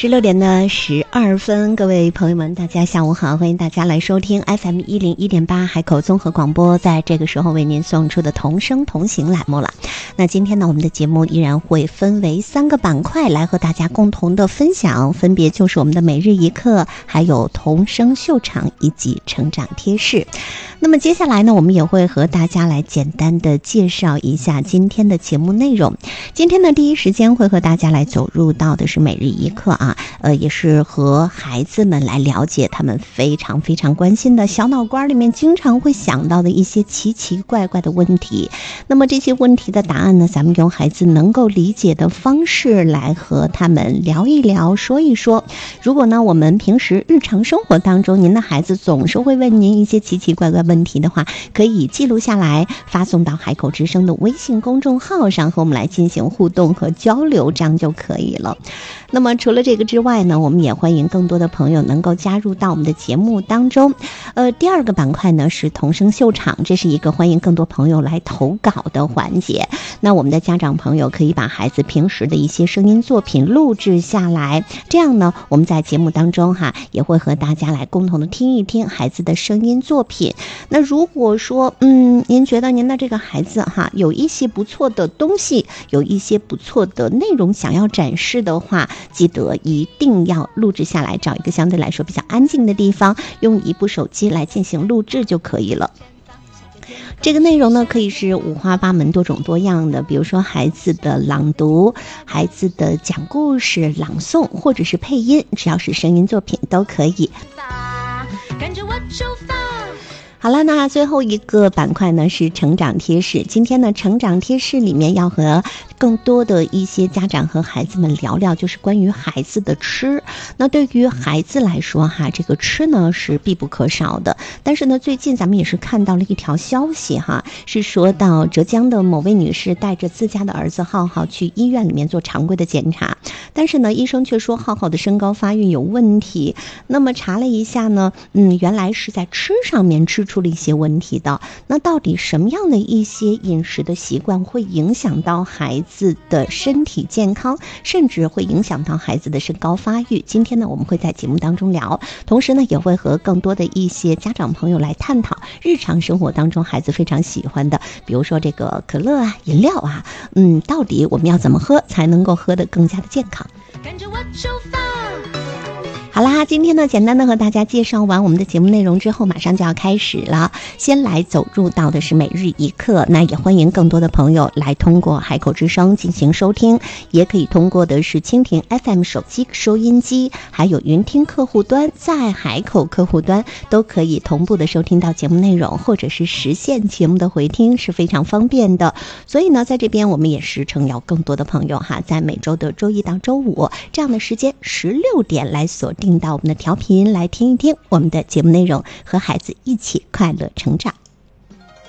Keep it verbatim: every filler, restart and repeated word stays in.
十六点的十二分，各位朋友们，大家下午好，欢迎大家来收听 F M 一零一点八海口综合广播，在这个时候为您送出的同声同行栏目了。那今天呢，我们的节目依然会分为三个板块来和大家共同的分享，分别就是我们的每日一课，还有同声秀场以及成长贴士。那么接下来呢，我们也会和大家来简单的介绍一下今天的节目内容。今天呢，第一时间会和大家来走入到的是每日一课啊，呃，也是和孩子们来了解他们非常非常关心的小脑瓜里面经常会想到的一些奇奇怪怪的问题。那么这些问题的答案呢，咱们用孩子能够理解的方式来和他们聊一聊，说一说。如果呢，我们平时日常生活当中，您的孩子总是会问您一些奇奇怪怪问题的话，可以记录下来，发送到海口之声的微信公众号上，和我们来进行互动和交流，这样就可以了。那么除了这个之外呢，我们也欢迎更多的朋友能够加入到我们的节目当中。呃，第二个板块呢是同声秀场，这是一个欢迎更多朋友来投稿的环节。那我们的家长朋友可以把孩子平时的一些声音作品录制下来，这样呢，我们在节目当中哈也会和大家来共同的听一听孩子的声音作品。那如果说嗯，您觉得您的这个孩子哈有一些不错的东西，有一些不错的内容想要展示的话，记得一定要录制下来，找一个相对来说比较安静的地方，用一部手机来进行录制就可以了。这个内容呢，可以是五花八门、多种多样的，比如说孩子的朗读、孩子的讲故事、朗诵，或者是配音，只要是声音作品都可以。跟着我出发。好了，那最后一个板块呢是成长贴士。今天呢，成长贴士里面要和更多的一些家长和孩子们聊聊，就是关于孩子的吃。那对于孩子来说哈，这个吃呢是必不可少的。但是呢，最近咱们也是看到了一条消息哈，是说到浙江的某位女士带着自家的儿子浩浩去医院里面做常规的检查，但是呢，医生却说浩浩的身高发育有问题。那么查了一下呢，嗯，原来是在吃上面吃出了一些问题的。那到底什么样的一些饮食的习惯会影响到孩子的身体健康，甚至会影响到孩子的身高发育？今天呢，我们会在节目当中聊，同时呢，也会和更多的一些家长朋友来探讨日常生活当中孩子非常喜欢的，比如说这个可乐啊、饮料啊，嗯，到底我们要怎么喝才能够喝得更加的健康？跟着我出发。好啦，今天呢，简单的和大家介绍完我们的节目内容之后，马上就要开始了。先来走入到的是每日一课，那也欢迎更多的朋友来通过海口之声进行收听，也可以通过的是蜻蜓 F M 手机收音机，还有云听客户端，在海口客户端都可以同步的收听到节目内容，或者是实现节目的回听，是非常方便的。所以呢，在这边我们也时常有更多的朋友哈，在每周的周一到周五这样的时间十六点来锁定到我们的调频，来听一听我们的节目内容，和孩子一起快乐成长。